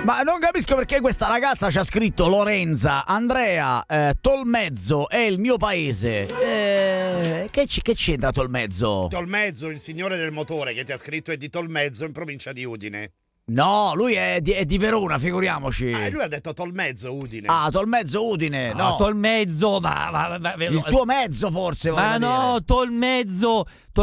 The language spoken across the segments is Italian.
Ma non capisco perché questa ragazza ci ha scritto Lorenza, Andrea, Tolmezzo è il mio paese. Che c'entra Tolmezzo? Tolmezzo, il signore del motore che ti ha scritto, è di Tolmezzo, in provincia di Udine. No, lui è di Verona, figuriamoci. Lui ha detto Tolmezzo, Udine. Ah, Tolmezzo, Udine. No, Tolmezzo, il tuo mezzo forse. Ma no, Tolmezzo,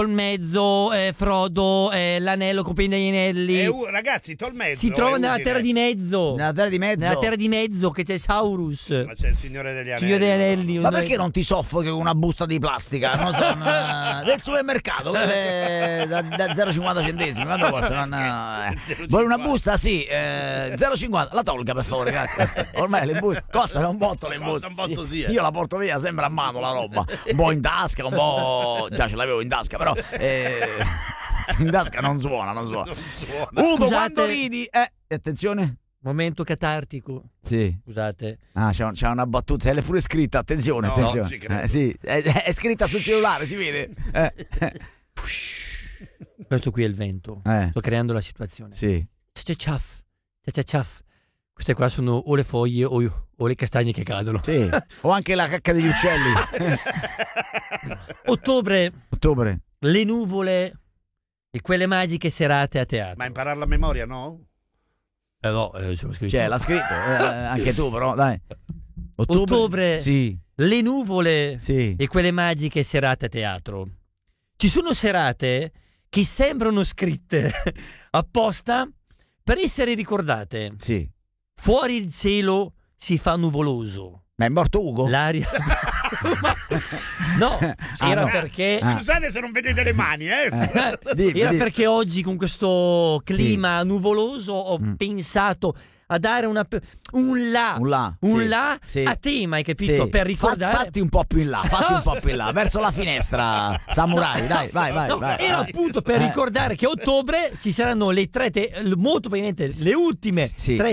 Frodo, l'anello con gli anelli. Ragazzi, Tolmezzo si trova nella Udine. terra di mezzo. Nella terra di mezzo? Nella terra di mezzo che c'è Saurus. Ma c'è il signore degli anelli. Signore degli anelli. Ma perché non ti soffochi con una busta di plastica? Non so, del supermercato, quelle da 0,50 centesimi. Quanto costa? Vuoi una busta? Sì, 0,50. La tolga per favore, grazie. Ormai le buste costano un botto, le buste. Un botto, sì. Io la porto via sempre a mano la roba. Un po' in tasca, un po'. Già ce l'avevo in tasca, però. In tasca non suona. Non suona. Ugo, Scusate. quando ridi. Attenzione. Momento catartico. Sì. Scusate. Ah, c'è una battuta, è pure scritta, attenzione, No, attenzione. non ci credo. Sì, è scritta sul cellulare, si vede. Questo qui è il vento. Sto creando la situazione. Sì. Ciaf. Queste qua sono o le foglie o le castagne che cadono. Sì. O anche la cacca degli uccelli. Ottobre. Le nuvole e quelle magiche serate a teatro. Ma imparare la memoria, no? No, ce l'ho scritto. Cioè, l'ha scritto, anche tu però, dai. Ottobre. Sì. Le nuvole Sì. e quelle magiche serate a teatro. Ci sono serate che sembrano scritte apposta per essere ricordate. Sì. Fuori il cielo si fa nuvoloso. Ma è morto Ugo? L'aria. No, era no. perché. Scusate se non vedete le mani, Era perché oggi con questo clima nuvoloso ho pensato a dare un là sì. a tema, hai capito? Sì. Per ricordare. Fatti un po' più in là, verso la finestra, samurai, dai, vai. Era appunto per ricordare che a ottobre ci saranno le tre, molto probabilmente le ultime tre